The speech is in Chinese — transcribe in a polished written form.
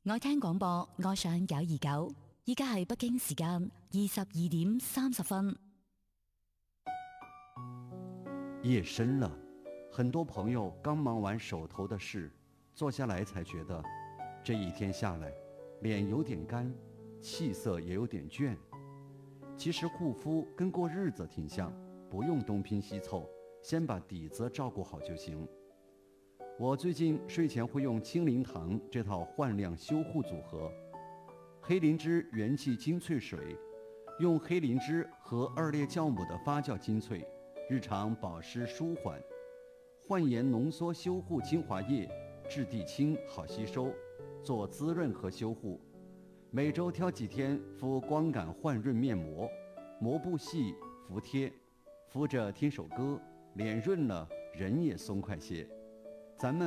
愛聽廣播，愛上929。依家係北京時間22點30分。 夜深了，很多朋友剛忙完手頭的事，坐下來才覺得這一天下來臉有點乾，氣色也有點倦。其實護膚跟過日子挺像，不用東拼西湊，先把底子照顧好就行。我最近睡前會用青靈堂這套煥亮修護組合，黑靈芝元氣精粹水，用黑靈芝和2列酵母的發酵精粹，日常保濕舒緩。煥顏濃縮修護精華液，質地輕好吸收，做滋潤和修護。每周挑幾天敷光感煥潤面膜，膜部細服帖，敷着聽首歌，臉潤了，人也鬆快些。咱們